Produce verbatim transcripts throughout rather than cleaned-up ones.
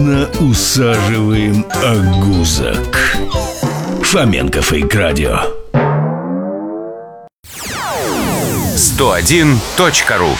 Усаживаем огузок. Фоменко Фейк Радио. сто один точка ру.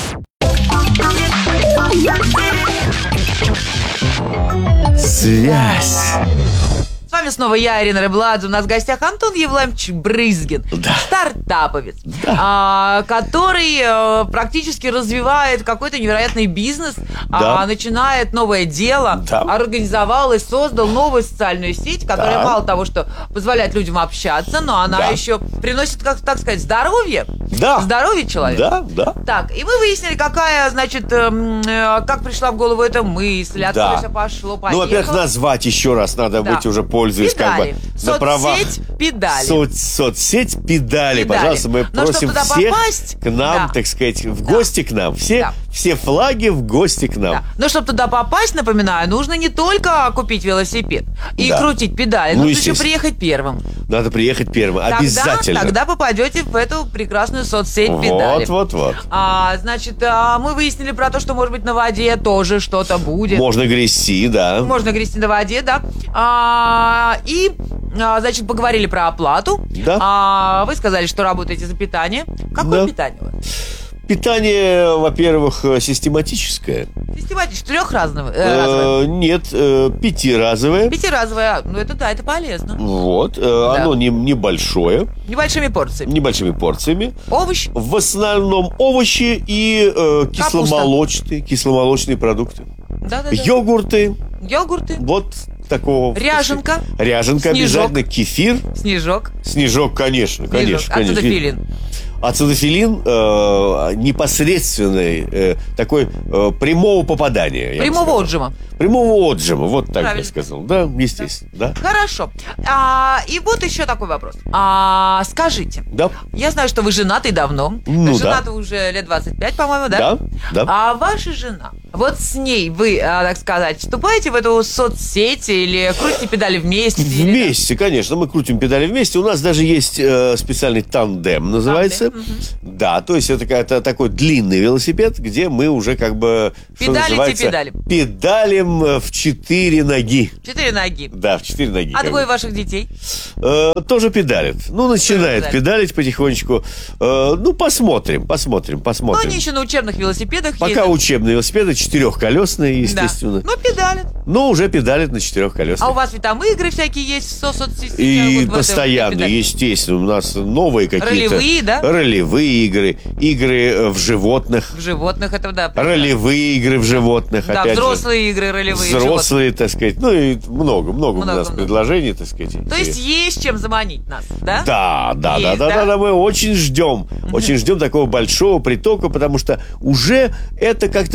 Связь. С вами снова я, Ирина Рыбладзе. У нас в гостях Антон Евламович Брызгин, да. стартаповец, да. а, который а, практически развивает какой-то невероятный бизнес, да. а, начинает новое дело, да. организовал и создал новую социальную сеть, которая да. мало того, что позволяет людям общаться, но она да. еще приносит, как так сказать, здоровье. Да. Здоровье человека. Да, да. Так, и мы выяснили, какая, значит, э, э, как пришла в голову эта мысль, откуда да. все пошло, поехало. Ну, во-первых, назвать еще раз надо да. быть уже пользуясь педали. как бы Соцсеть, на правах. педали. Соц, соцсеть педали. Педали. Пожалуйста, мы Но просим всех попасть, к нам, да. так сказать, в да. гости к нам. Все, да. все флаги в гости к нам. Да. Но чтобы туда попасть, напоминаю, нужно не только купить велосипед и да. крутить педали, ну, нужно еще приехать первым. Надо приехать первым, тогда, обязательно. Тогда попадете в эту прекрасную соцсеть вот, педали. Вот, вот, вот. А, значит, а, мы выяснили про то, что, может быть, на воде тоже что-то будет. Можно грести, да. Можно грести на воде, да. А, и, а, значит, поговорили про оплату. Да. А, вы сказали, что работаете за питание. Какое да. питание у вас? Питание, во-первых, систематическое. Систематическое, трехразовое? Э, нет, э, пятиразовое. Пятиразовое, ну это да, это полезно. Вот, э, да. оно не, небольшое. Небольшими порциями. Небольшими порциями. Овощи? В основном овощи и э, кисломолочные, кисломолочные продукты. Да, да, да. Йогурты. Йогурты. Вот такого. Ряженка. Ряженка, Снежок. обязательно кефир. Снежок. Снежок, конечно, Снежок. конечно. конечно. Ацетофилин. Ацетофилин э, непосредственный, э, такой э, прямого попадания. Прямого отжима. Прямого отжима, вот так Правильно. я сказал. Да, естественно. Да. Да. Хорошо. А, и вот еще такой вопрос. А, скажите, да. я знаю, что вы женаты давно. Ну, женаты да. уже лет двадцать пять, по-моему, да? Да, да. А ваша жена, вот с ней вы, так сказать, вступаете в эту соцсеть или крутите педали вместе? Вместе, или... конечно. Мы крутим педали вместе. У нас даже есть э, специальный тандем, называется. Тандем? Угу. Да, то есть это, это такой длинный велосипед, где мы уже как бы... Педалите, педалим. Педалим в четыре ноги. Четыре ноги. Да, в четыре ноги. А двое ваших детей? Э, тоже педалят. Ну, начинает педалит. педалить потихонечку. Э, ну, посмотрим, посмотрим, посмотрим. Но они еще на учебных велосипедах Пока ездят. учебные велосипеды, четырехколесные, естественно. Да. Ну, педалят. Но уже педалят на четырехколесных. А у вас ведь там игры всякие есть в соцсетях? И вот постоянно, естественно. У нас новые какие-то... Ролевые, да? Ролевые игры. Игры в животных. В животных, это да. Ролевые игры в животных. Да, опять взрослые же. игры ролевые. Взрослые, так сказать. Ну, и много, много, много у нас много. предложений, так сказать. То есть есть чем заманить нас, да? Да, да, есть, да, да, да, да, мы очень ждем. Очень ждем такого большого притока, потому что уже это как-то